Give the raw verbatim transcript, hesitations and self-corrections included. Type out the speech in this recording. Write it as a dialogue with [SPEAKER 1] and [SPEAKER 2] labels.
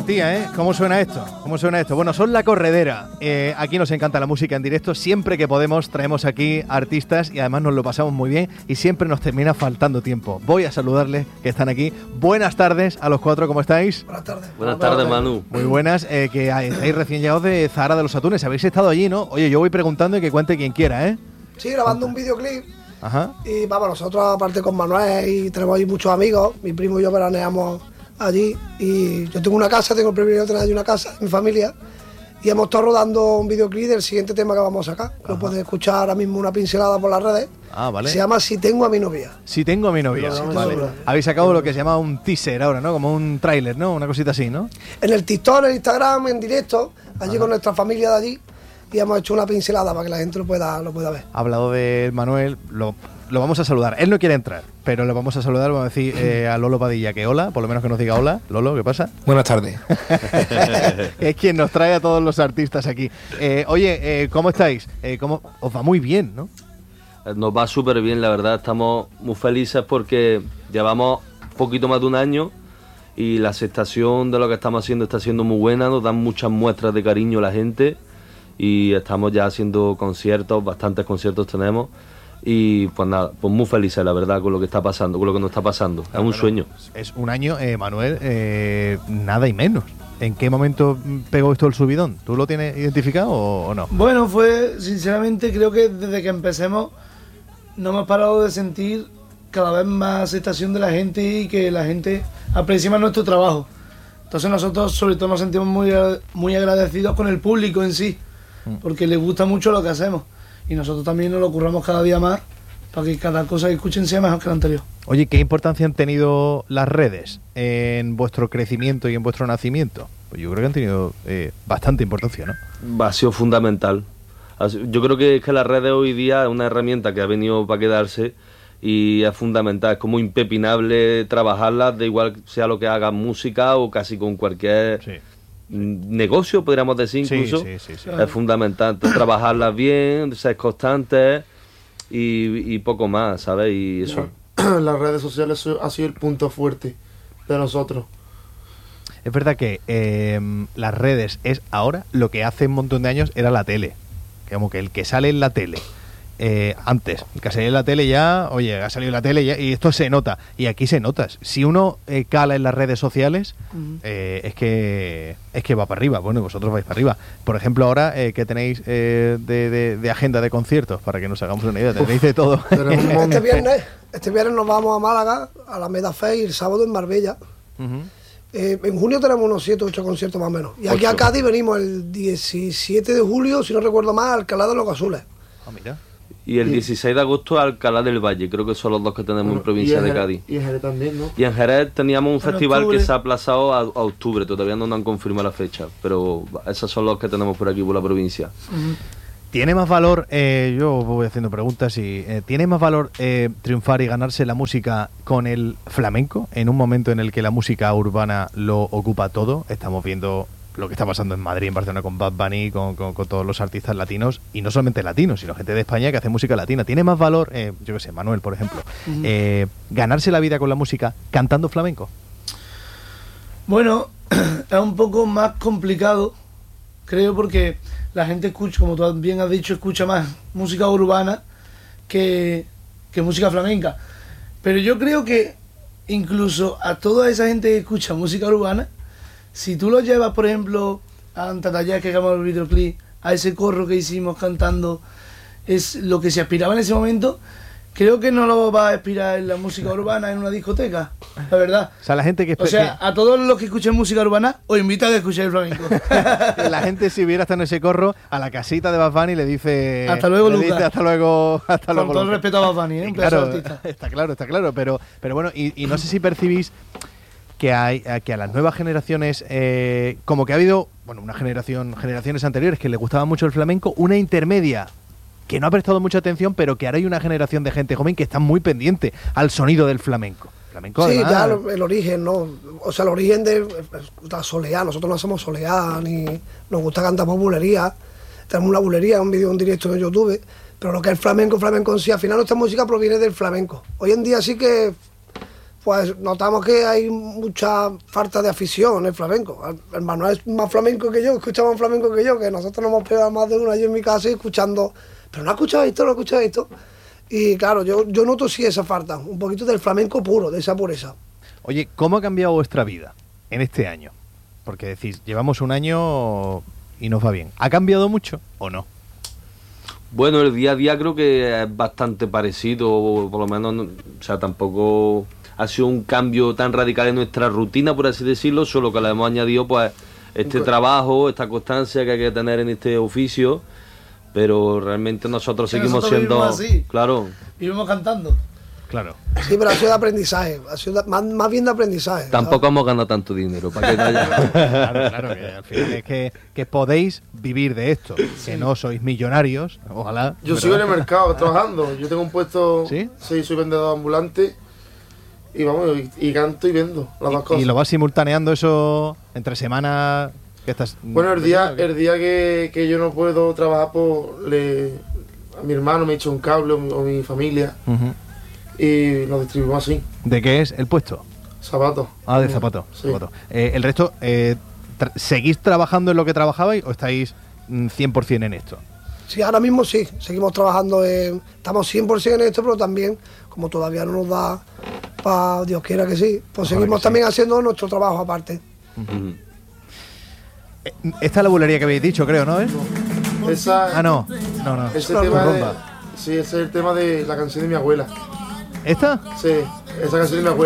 [SPEAKER 1] Garantía, ¿eh? ¿Cómo suena esto? ¿Cómo suena esto? Bueno, son La Corredera. Eh, aquí nos encanta la música en directo. Siempre que podemos traemos aquí artistas y además nos lo pasamos muy bien y siempre nos termina faltando tiempo. Voy a saludarles que están aquí. Buenas tardes a los cuatro, ¿cómo estáis?
[SPEAKER 2] Buenas tardes.
[SPEAKER 3] Buenas tardes, Manu.
[SPEAKER 1] Muy buenas, eh, que estáis recién llegados de Zahara de los Atunes. Habéis estado allí, ¿no? Oye, yo voy preguntando y que cuente quien quiera, ¿eh?
[SPEAKER 2] Sí, grabando un videoclip.
[SPEAKER 1] Ajá.
[SPEAKER 2] Y vamos, nosotros aparte con Manuel y tenemos ahí muchos amigos. Mi primo y yo veraneamos allí. Y yo tengo una casa, tengo el privilegio de tener allí una casa, mi familia. Y hemos estado rodando un videoclip del siguiente tema que vamos a sacar. Ajá. Lo puedes escuchar ahora mismo una pincelada por las redes.
[SPEAKER 1] Ah, vale.
[SPEAKER 2] Se llama Si tengo a mi novia.
[SPEAKER 1] Si tengo a mi novia.
[SPEAKER 2] Sí,
[SPEAKER 1] vale. Habéis sacado lo que se llama un teaser ahora, ¿no? Como un tráiler, ¿no? Una cosita así, ¿no?
[SPEAKER 2] En el TikTok, en el Instagram, en directo, allí Ajá. con nuestra familia de allí. Y hemos hecho una pincelada para que la gente lo pueda, lo pueda ver.
[SPEAKER 1] Ha hablado de Manuel, lo, lo vamos a saludar. Él no quiere entrar, pero lo vamos a saludar. Vamos a decir eh, a Lolo Padilla que hola, por lo menos que nos diga hola. Lolo, ¿qué pasa?
[SPEAKER 4] Buenas tardes.
[SPEAKER 1] Es quien nos trae a todos los artistas aquí. Eh, oye, eh, ¿cómo estáis? Eh, ¿cómo? Os va muy bien, ¿no?
[SPEAKER 3] Nos va súper bien, la verdad. Estamos muy felices porque llevamos poquito más de un año y la aceptación de lo que estamos haciendo está siendo muy buena. Nos dan muchas muestras de cariño la gente. Y estamos ya haciendo conciertos, bastantes conciertos tenemos y pues nada, pues muy felices la verdad con lo que está pasando, con lo que nos está pasando, claro, es un
[SPEAKER 1] claro.
[SPEAKER 3] sueño.
[SPEAKER 1] Es un año, eh, Manuel, eh, nada y menos. ¿En qué momento pegó esto el subidón? ¿Tú lo tienes identificado o, o no?
[SPEAKER 5] Bueno, fue, sinceramente, creo que desde que empecemos no hemos parado de sentir cada vez más aceptación de la gente y que la gente aprecia más nuestro trabajo. Entonces nosotros sobre todo nos sentimos muy, muy agradecidos con el público en sí, porque les gusta mucho lo que hacemos y nosotros también nos lo curramos cada día más para que cada cosa que escuchen sea mejor que la anterior.
[SPEAKER 1] Oye, ¿qué importancia han tenido las redes en vuestro crecimiento y en vuestro nacimiento? Pues yo creo que han tenido eh, bastante importancia, ¿no?
[SPEAKER 3] Ha sido fundamental. Yo creo que, que las redes hoy día es una herramienta que ha venido para quedarse y es fundamental, es como impepinable trabajarlas, de igual sea lo que hagas música o casi con cualquier... Sí. negocio, podríamos decir incluso, sí, sí, sí, sí. Es fundamental trabajarlas bien, ser constantes y, y poco más, ¿sabes? Y eso.
[SPEAKER 4] Las redes sociales ha sido el punto fuerte de nosotros.
[SPEAKER 1] Es verdad que eh, las redes es ahora lo que hace un montón de años era la tele, como que el que sale en la tele Eh, antes, el que salía en la tele ya, oye, ha salido en la tele ya, y esto se nota, y aquí se nota. Si uno eh, cala en las redes sociales, uh-huh. eh, es que es que va para arriba. Bueno, vosotros vais para arriba. Por ejemplo, ahora, eh, ¿qué tenéis eh, de, de, de agenda de conciertos? Para que nos hagamos una idea, tenéis de todo.
[SPEAKER 2] Este viernes, este viernes nos vamos a Málaga, a la Meda Fe, y el sábado en Marbella. Uh-huh. Eh, en junio tenemos unos siete o ocho conciertos más o menos. Y aquí ocho. A Cádiz venimos el diecisiete de julio, si no recuerdo mal, a Alcalá de los Azules.
[SPEAKER 1] Ah, mira.
[SPEAKER 3] Y el dieciséis de agosto a Alcalá del Valle, creo que son los dos que tenemos bueno, en provincia de Cádiz.
[SPEAKER 4] Y en Jerez también, ¿no?
[SPEAKER 3] Y en Jerez teníamos un en festival octubre. Que se ha aplazado a, a octubre, todavía no nos han confirmado la fecha, pero esos son los que tenemos por aquí, por la provincia.
[SPEAKER 1] Uh-huh. ¿Tiene más valor, eh, yo voy haciendo preguntas, y eh, ¿tiene más valor eh, triunfar y ganarse la música con el flamenco en un momento en el que la música urbana lo ocupa todo? Estamos viendo lo que está pasando en Madrid, en Barcelona, con Bad Bunny, con, con, con todos los artistas latinos, y no solamente latinos, sino gente de España que hace música latina. ¿Tiene más valor, eh, yo qué sé, Manuel, por ejemplo, uh-huh. eh, ganarse la vida con la música cantando flamenco?
[SPEAKER 5] Bueno, es un poco más complicado, creo, porque la gente escucha, como tú bien has dicho, escucha más música urbana que, que música flamenca. Pero yo creo que incluso a toda esa gente que escucha música urbana, si tú lo llevas, por ejemplo, a Antatallá, que hagamos el videoclip, a ese corro que hicimos cantando, es lo que se aspiraba en ese momento, creo que no lo va a aspirar en la música urbana en una discoteca, la verdad.
[SPEAKER 1] O sea, la gente que...
[SPEAKER 5] O sea, a todos los que escuchen música urbana, os invito a que escuchéis el flamenco.
[SPEAKER 1] La gente, si hubiera estado en ese corro, a la casita de Bad Bunny le dice...
[SPEAKER 5] Hasta luego,
[SPEAKER 1] le
[SPEAKER 5] Lucas.
[SPEAKER 1] Dice, hasta luego, hasta
[SPEAKER 5] Con
[SPEAKER 1] luego,
[SPEAKER 5] todo el
[SPEAKER 1] Lucas.
[SPEAKER 5] respeto a Bad Bunny, ¿eh? Un
[SPEAKER 1] claro,
[SPEAKER 5] artista.
[SPEAKER 1] Está claro, está claro, pero, pero bueno, y, y no sé si percibís que hay que a las nuevas generaciones, eh, como que ha habido, bueno, una generación, generaciones anteriores que les gustaba mucho el flamenco, una intermedia que no ha prestado mucha atención, pero que ahora hay una generación de gente joven que está muy pendiente al sonido del flamenco. flamenco
[SPEAKER 2] sí,
[SPEAKER 1] además,
[SPEAKER 2] ya lo, el origen, ¿no? O sea, el origen de la soleá, nosotros no hacemos soleá, ni nos gusta cantar por bulería. Tenemos una bulería, un vídeo, un directo en YouTube, pero lo que es el flamenco, flamenco en sí, al final nuestra música proviene del flamenco. Hoy en día sí que pues notamos que hay mucha falta de afición en el flamenco. El Manuel es más flamenco que yo, escucha más flamenco que yo, que nosotros nos hemos pegado más de uno allí en mi casa y escuchando, pero no ha escuchado esto, no ha escuchado esto. Y claro, yo, yo noto sí esa falta, un poquito del flamenco puro, de esa pureza.
[SPEAKER 1] Oye, ¿cómo ha cambiado vuestra vida en este año? Porque decís, llevamos un año y nos va bien. ¿Ha cambiado mucho o no?
[SPEAKER 3] Bueno, el día a día creo que es bastante parecido, o por lo menos, no- o sea, tampoco ha sido un cambio tan radical en nuestra rutina, por así decirlo, solo que le hemos añadido pues este trabajo, esta constancia que hay que tener en este oficio, pero realmente nosotros
[SPEAKER 5] Que
[SPEAKER 3] seguimos
[SPEAKER 5] nosotros
[SPEAKER 3] siendo,
[SPEAKER 5] vivimos así.
[SPEAKER 3] claro,
[SPEAKER 5] Vivimos cantando.
[SPEAKER 1] Claro.
[SPEAKER 2] Sí, pero ha sido de aprendizaje, ha sido de- más, más bien de aprendizaje.
[SPEAKER 3] tampoco hemos ganado tanto dinero, para que no haya...
[SPEAKER 1] Claro, claro, que al final es que, que podéis vivir de esto, que no sois millonarios, ojalá.
[SPEAKER 4] Yo
[SPEAKER 1] pero-
[SPEAKER 4] sigo en el mercado trabajando. Yo tengo un puesto.
[SPEAKER 1] ¿Sí?
[SPEAKER 4] Sí, soy vendedor ambulante. Y vamos, y, y canto y vendo las dos
[SPEAKER 1] Y,
[SPEAKER 4] cosas.
[SPEAKER 1] y lo vas simultaneando eso entre semanas que estás.
[SPEAKER 4] Bueno, el día, el día que, que yo no puedo trabajar, pues le, a mi hermano me echa un cable o mi, o mi familia
[SPEAKER 1] Ujú.
[SPEAKER 4] y nos distribuimos así.
[SPEAKER 1] ¿De qué es el puesto?
[SPEAKER 4] Zapatos.
[SPEAKER 1] Ah, de zapato.
[SPEAKER 4] Sí.
[SPEAKER 1] zapato. Eh, el resto, eh, tra- ¿seguís trabajando en lo que trabajabais o estáis mm, cien por ciento en esto?
[SPEAKER 2] Sí, ahora mismo sí, seguimos trabajando, en, estamos cien por ciento en esto, pero también, como todavía no nos da, para Dios quiera que sí, pues
[SPEAKER 1] Ojalá
[SPEAKER 2] seguimos
[SPEAKER 1] que
[SPEAKER 2] también haciendo nuestro trabajo aparte.
[SPEAKER 3] Ujú.
[SPEAKER 1] Eh, esta es la bulería que habéis dicho, creo, ¿no? ¿Eh?
[SPEAKER 4] Esa,
[SPEAKER 1] Ah, no. No, no.
[SPEAKER 4] Ese
[SPEAKER 2] Claro,
[SPEAKER 4] tema de,
[SPEAKER 1] rumba.
[SPEAKER 4] sí, ese es el tema de la canción de mi abuela.
[SPEAKER 1] ¿Esta?
[SPEAKER 4] Sí, esa canción de mi abuela.